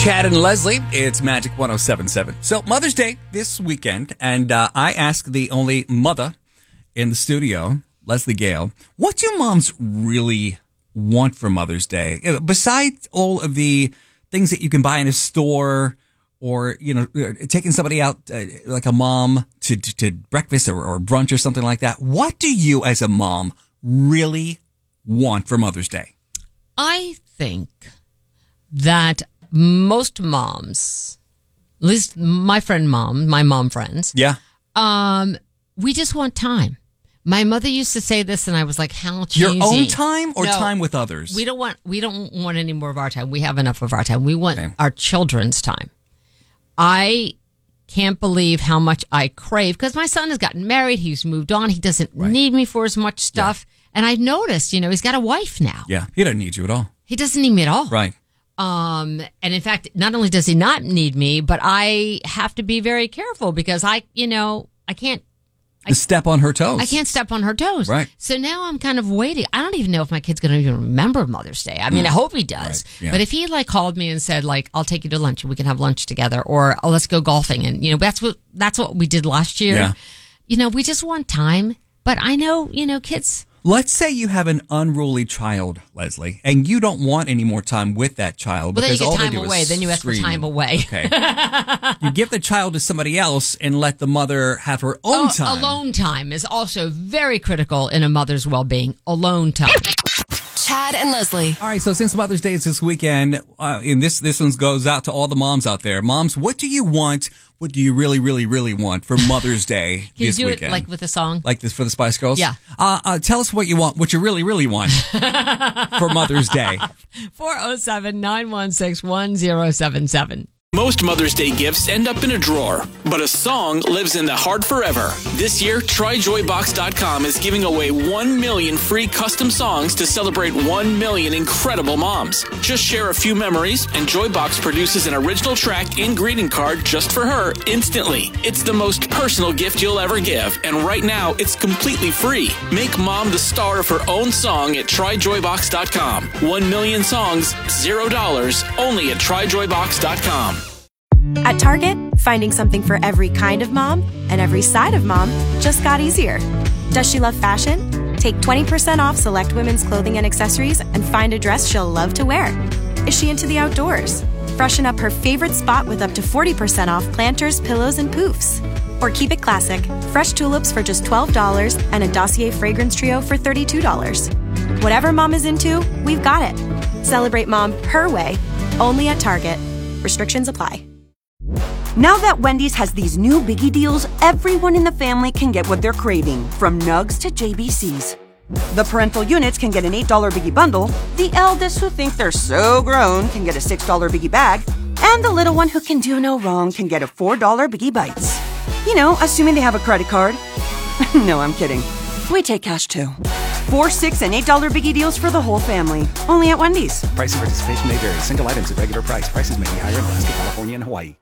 Chad and Leslie, it's Magic 107.7. So Mother's Day this weekend, and I asked the only mother in the studio, Leslie Gale, what do moms really want for Mother's Day? Besides all of the things that you can buy in a store or, taking somebody out like a mom to breakfast or brunch or something like that, what do you as a mom really want for Mother's Day? I think that most moms, at least my mom friends, yeah, we just want time. My mother used to say this, and I was like, "How cheesy." Your own time or No, time with others? We don't want any more of our time. We have enough of our time. We want our children's time. I can't believe how much I crave because my son has gotten married. He's moved on. He doesn't need me for as much stuff. Yeah. And I've noticed, he's got a wife now. Yeah, he doesn't need you at all. He doesn't need me at all. Right. And in fact, not only does he not need me, but I have to be very careful because I can't step on her toes. I can't step on her toes. Right. So now I'm kind of waiting. I don't even know if my kid's going to even remember Mother's Day. I mean, I hope he does. Right. Yeah. But if he called me and said I'll take you to lunch and we can have lunch together, or let's go golfing, and that's what we did last year. Yeah. We just want time. But I know, kids. Let's say you have an unruly child, Leslie, and you don't want any more time with that child. Well, then you because get all time they do away. is Then you ask for scream. time away. Okay. You give the child to somebody else and let the mother have her own time. Alone time is also very critical in a mother's well-being. Alone time. Chad and Leslie. All right, so since Mother's Day is this weekend, and this one goes out to all the moms out there. Moms, what do you want? What do you really, really, really want for Mother's Day Can this you do weekend? it with a song? Like this for the Spice Girls? Yeah. Tell us what you want, what you really, really want for Mother's Day. 407-916-1077. Most Mother's Day gifts end up in a drawer, but a song lives in the heart forever. This year, TryJoyBox.com is giving away 1 million free custom songs to celebrate 1 million incredible moms. Just share a few memories, and Joybox produces an original track and greeting card just for her instantly. It's the most personal gift you'll ever give, and right now, it's completely free. Make mom the star of her own song at TryJoyBox.com. 1 million songs, $0, only at TryJoyBox.com. At Target, finding something for every kind of mom and every side of mom just got easier. Does she love fashion? Take 20% off select women's clothing and accessories and find a dress she'll love to wear. Is she into the outdoors? Freshen up her favorite spot with up to 40% off planters, pillows, and poofs. Or keep it classic, fresh tulips for just $12 and a Dossier fragrance trio for $32. Whatever mom is into, we've got it. Celebrate mom her way, only at Target. Restrictions apply. Now that Wendy's has these new biggie deals, everyone in the family can get what they're craving, from nugs to JBCs. The parental units can get an $8 biggie bundle, the eldest who think they're so grown can get a $6 biggie bag, and the little one who can do no wrong can get a $4 biggie bites. Assuming they have a credit card. No, I'm kidding. We take cash too. 4, 6, and $8 biggie deals for the whole family. Only at Wendy's. Price and participation may vary. Single items at regular price. Prices may be higher in Alaska, California, and Hawaii.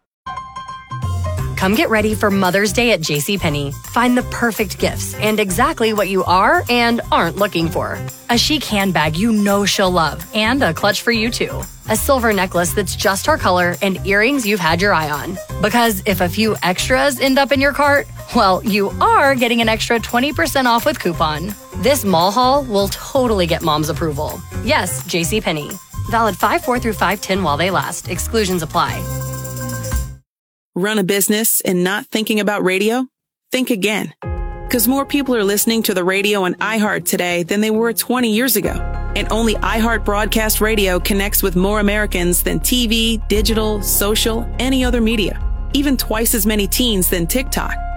Come get ready for Mother's Day at JCPenney. Find the perfect gifts and exactly what you are and aren't looking for. A chic handbag you know she'll love and a clutch for you too. A silver necklace that's just her color and earrings you've had your eye on. Because if a few extras end up in your cart, well, you are getting an extra 20% off with coupon. This mall haul will totally get mom's approval. Yes, JCPenney. Valid 5/4 through 5/10 while they last. Exclusions apply. Run a business and not thinking about radio? Think again. Because more people are listening to the radio on iHeart today than they were 20 years ago. And only iHeart Broadcast Radio connects with more Americans than TV, digital, social, any other media. Even twice as many teens than TikTok.